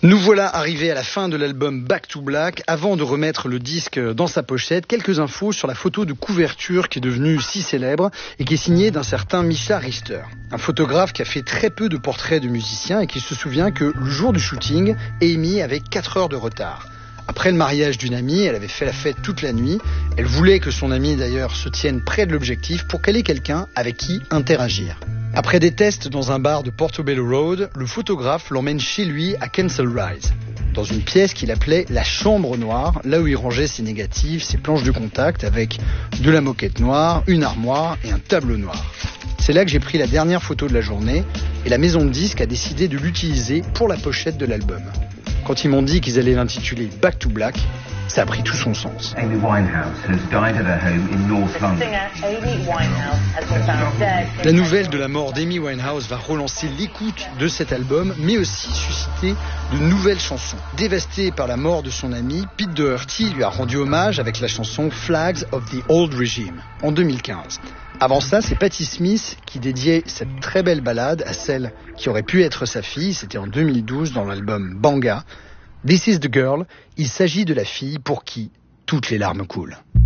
Nous voilà arrivés à la fin de l'album Back to Black. Avant de remettre le disque dans sa pochette, quelques infos sur la photo de couverture qui est devenue si célèbre et qui est signée d'un certain Misha Richter. Un photographe qui a fait très peu de portraits de musiciens et qui se souvient que le jour du shooting, Amy avait 4 heures de retard. Après le mariage d'une amie, elle avait fait la fête toute la nuit. Elle voulait que son amie d'ailleurs se tienne près de l'objectif pour qu'elle ait quelqu'un avec qui interagir. Après des tests dans un bar de Portobello Road, le photographe l'emmène chez lui à Kensal Rise, dans une pièce qu'il appelait la chambre noire, là où il rangeait ses négatifs, ses planches de contact avec de la moquette noire, une armoire et un tableau noir. C'est là que j'ai pris la dernière photo de la journée et la maison de disques a décidé de l'utiliser pour la pochette de l'album. Quand ils m'ont dit qu'ils allaient l'intituler Back to Black, ça a pris tout son sens. Amy Winehouse has died at her home in North London. La nouvelle de la mort d'Amy Winehouse va relancer l'écoute de cet album, mais aussi susciter de nouvelles chansons. Dévasté par la mort de son ami, Pete Doherty lui a rendu hommage avec la chanson Flags of the Old Regime en 2015. Avant ça, c'est Patti Smith qui dédiait cette très belle ballade à celle qui aurait pu être sa fille. C'était en 2012 dans l'album Banga. This is the girl. Il s'agit de la fille pour qui toutes les larmes coulent.